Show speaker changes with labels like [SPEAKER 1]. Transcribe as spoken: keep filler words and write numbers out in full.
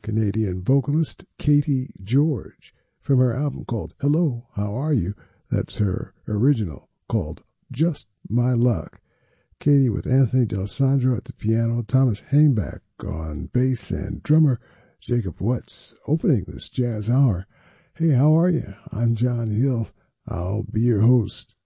[SPEAKER 1] Canadian vocalist Katie George from her album called Hello, How Are You? That's her original called Just My Luck. Katie with Anthony D'Alessandro at the piano, Thomas Hainback on bass, and drummer Jacob Wetz opening this jazz hour. Hey, how are you? I'm John Hill. I'll be your host.